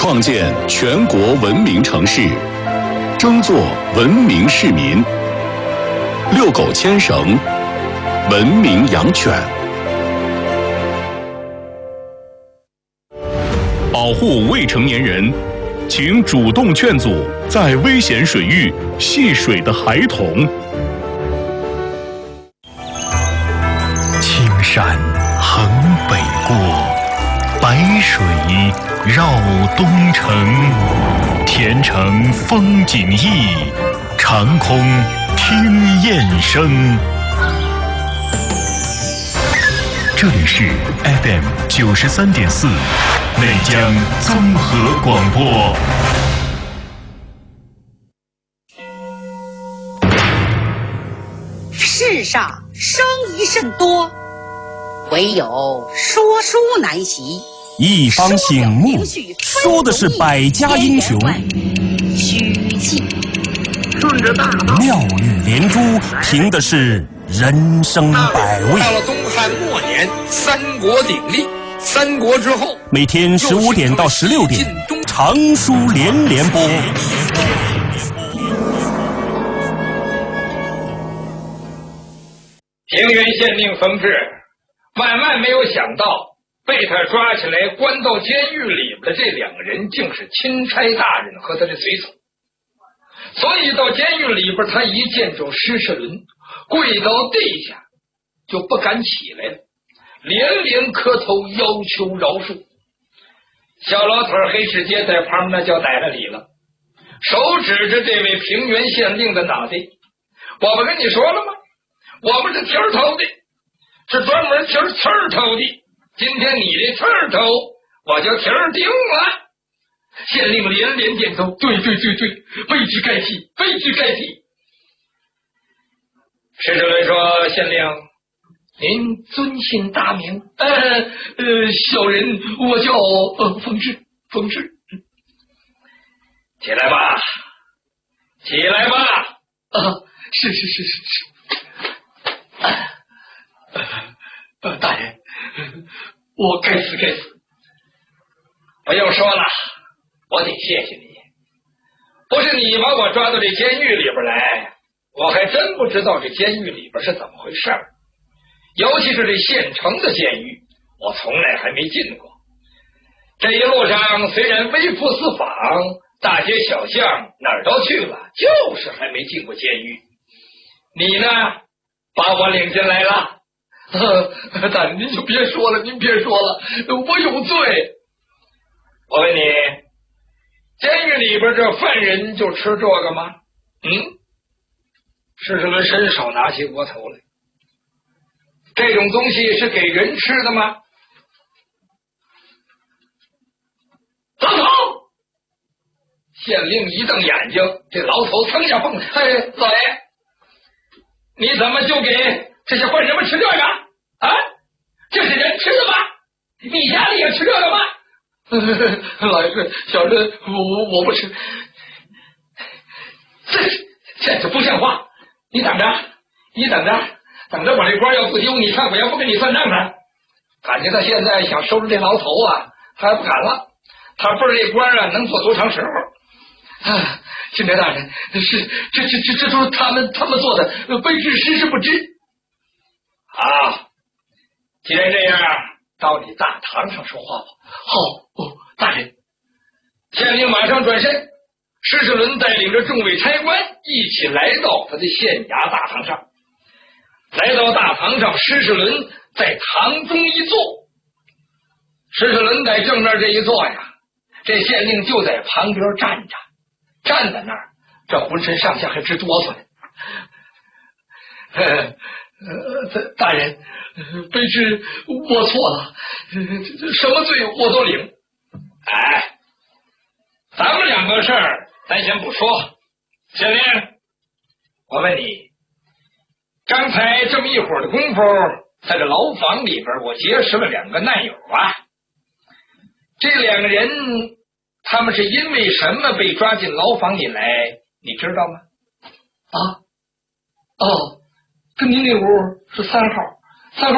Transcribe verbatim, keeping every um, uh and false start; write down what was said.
创建全国文明城市，争做文明市民。遛狗牵绳，文明养犬。保护未成年人，请主动劝阻在危险水域戏水的孩童。 青山横北过，白水绕东城。前程风景异，长空听雁声。这里是 F M 九十三点四内江综合广播。 世上生疑甚多，唯有说书难习。 一方醒目，说的是百家英雄。 虚气顺着大道， 妙语连珠，凭的是人生百味。 到了东汉末年，三国鼎立，三国之后， 每天十五点到十六点，长书连连播。 平原县令冯志万万没有想到，被他抓起来关到监狱里边的这两个人竟是钦差大人和他的随从。所以到监狱里边，他一见着施世伦，跪到地下就不敢起来了，连连磕头要求饶恕。小老头黑世杰在旁边那叫逮了理了，手指着这位平原县令的脑袋：我不跟你说了吗？我们是蹄儿头的，是专门蹄儿刺儿头的。今天你的刺儿头，我就蹄儿钉了。县令连连点头，对对对对，位之该替，位之该替。施世伦说：县令，您尊姓大名？呃呃，小人我叫呃冯志，冯志。起来吧，起来吧。啊，是是是是是。呃，大人，我该死该死。不用说了，我得谢谢你。不是你把我抓到这监狱里边来，我还真不知道这监狱里边是怎么回事。尤其是这县城的监狱，我从来还没进过。这一路上虽然微服私访，大街小巷哪儿都去了，就是还没进过监狱。你呢，把我领进来了。呃，大人您就别说了，您别说了，我有罪。我问你，监狱里边这犯人就吃这个吗？嗯，施世伦伸手拿起窝头来。这种东西是给人吃的吗？老头！县令一瞪眼睛，这老头噌一下蹦，嘿，老爷，你怎么就给这些犯人们吃这个啊？这是人吃的吗？你家里也吃这个吗？老爷，小人我我我不吃。这这这不像话！你等着，你等着，等着我这官要不丢，你看我要不跟你算账呢。感觉他现在想收拾这牢头啊，他还不敢了。他不知道这官啊能做多长时候。啊，钦差大人，是这这这这都是他们他们做的，卑职实是不知。好，既然这样，到你大堂上说话吧。好，哦，大人。县令马上转身，施世伦带领着众位差官一起来到他的县衙大堂上。来到大堂上，施世伦在堂中一坐。施世伦在正面这一坐呀，这县令就在旁边站着，站在那儿，这浑身上下还直哆嗦呢。呃，大人，卑职我错了，什么罪我都领。哎，咱们两个事儿咱先不说。县令，我问你，刚才这么一会儿的功夫，在这牢房里边，我结识了两个难友啊。这两个人，他们是因为什么被抓进牢房里来？你知道吗？啊？哦。跟您那屋是三号，